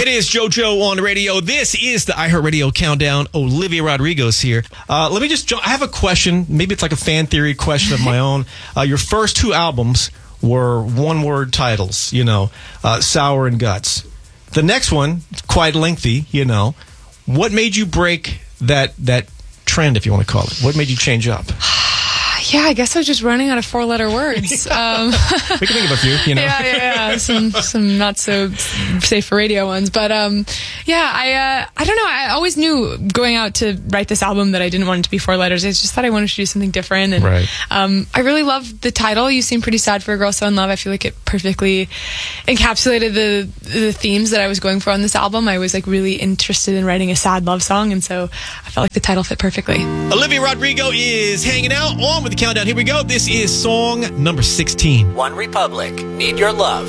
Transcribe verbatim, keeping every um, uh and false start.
It is JoJo on the radio. This is the iHeartRadio Countdown. Olivia Rodrigo's here. Uh, let me just jump. I have a question. Maybe it's like a fan theory question of my own. Uh, your first two albums were one-word titles, you know, uh, Sour and Guts. The next one, quite lengthy, you know. What made you break that that trend, if you want to call it? What made you change up? Yeah, I guess I was just running out of four-letter words. Um, we can think of a few, you know. Yeah, yeah, yeah. Some, some not so safe for radio ones, but um, yeah, I, uh, I don't know. I always knew going out to write this album that I didn't want it to be four letters. I just thought I wanted to do something different, and right. um, I really loved the title. You Seem Pretty Sad for a Girl So in Love. I feel like it perfectly encapsulated the the themes that I was going for on this album. I was like really interested in writing a sad love song, and so I felt like the title fit perfectly. Olivia Rodrigo is hanging out on with the countdown. Here we go. This is song number sixteen. One Republic, Need Your Love.